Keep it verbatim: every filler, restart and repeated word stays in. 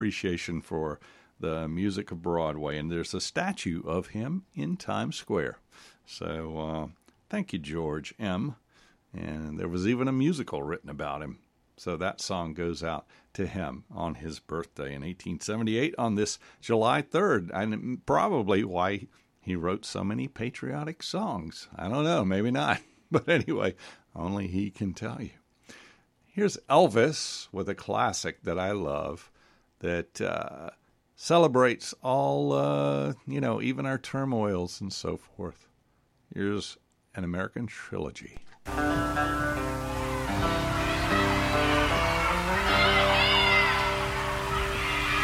appreciation for the music of Broadway, and there's a statue of him in Times Square. So uh, thank you, George M. And there was even a musical written about him. So that song goes out to him on his birthday in eighteen seventy-eight on this July third, and probably why he wrote so many patriotic songs. I don't know, maybe not. But anyway, only he can tell you. Here's Elvis with a classic that I love that uh, celebrates all, uh, you know, even our turmoils and so forth. Here's An American Trilogy.